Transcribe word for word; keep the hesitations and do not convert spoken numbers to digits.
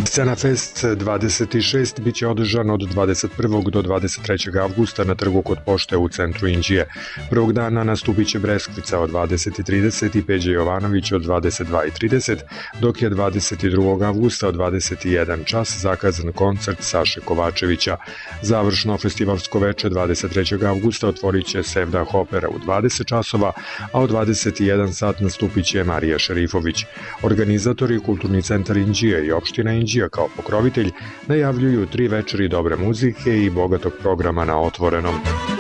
Scena Fest dvadeset šest biće održan od dvadeset prvog do dvadeset trećeg avgusta na trgu kod pošte u centru Inđije. Prvog dana nastupit će Breskvica od dvadeset i trideset i Peđa Jovanović od dvadeset dva i trideset, dok je dvadeset drugog avgusta od dvadeset jedan čas zakazan koncert Saše Kovačevića. Završno festivalsko veče dvadeset trećeg avgusta otvorit će Sevdah opera u dvadeset časova, a od dvadeset jedan sat nastupit će Marija Šerifović. Organizatori Kulturni centar Inđije i opština Inđija kao pokrovitelj najavljuju tri večeri dobre muzike i bogatog programa na otvorenom.